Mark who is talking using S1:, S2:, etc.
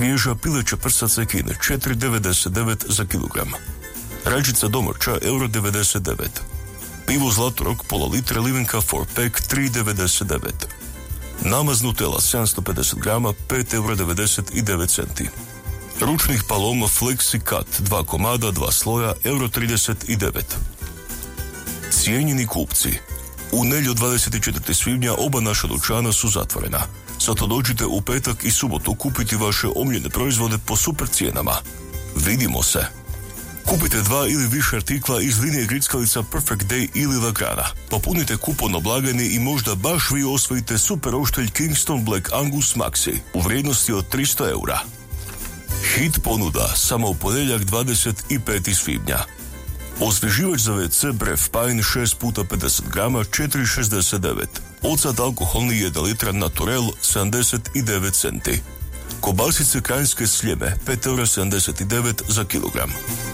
S1: Svježa pileća prsa cekin 4,99 za kilogram. Rajčica domaća €1,99. Pivo Zlatorog pola litre Livenka 4-pack 3,99. Namaz Nutella 750 grama 5,99 €. Ručnih Paloma Flexi Cut 2 komada, 2 sloja €39. Cijenjeni kupci, u nedjelju 24. svibnja oba naša dućana su zatvorena. Zato dođite u petak i subotu kupiti vaše omljene proizvode po super cijenama. Vidimo se! Kupite 2 ili više artikla iz linije grickalica Perfect Day ili Lagrana. Popunite kupon na blagajni i možda baš vi osvojite super oštelj Kingston Black Angus Maxi u vrijednosti od €300. Hit ponuda samo u ponedjeljak 25. svibnja. Osvježivač za WC Bref Pine 6 puta 50 grama 4,69. Ocat alkoholni 1 litra Naturel 79 centi. Kobasice krajinske sljeme 5,79 € za kilogram.